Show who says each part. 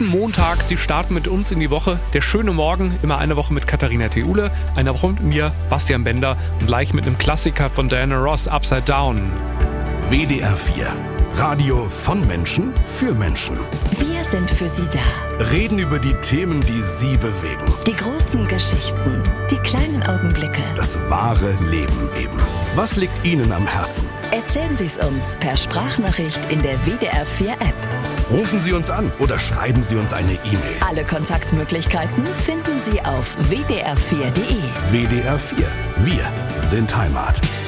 Speaker 1: Montag. Sie starten mit uns in die Woche. Der schöne Morgen, immer eine Woche mit Katharina Theule, eine Woche mit mir, Bastian Bender und gleich mit einem Klassiker von Diana Ross, Upside Down.
Speaker 2: WDR 4. Radio von Menschen für Menschen.
Speaker 3: Wir sind für Sie da.
Speaker 2: Reden über die Themen, die Sie bewegen.
Speaker 3: Die großen Geschichten, die kleinen Augenblicke.
Speaker 2: Das wahre Leben eben. Was liegt Ihnen am Herzen?
Speaker 3: Erzählen Sie es uns per Sprachnachricht in der WDR 4 App.
Speaker 2: Rufen Sie uns an oder schreiben Sie uns eine E-Mail.
Speaker 3: Alle Kontaktmöglichkeiten finden Sie auf wdr4.de.
Speaker 2: WDR 4. Wir sind Heimat.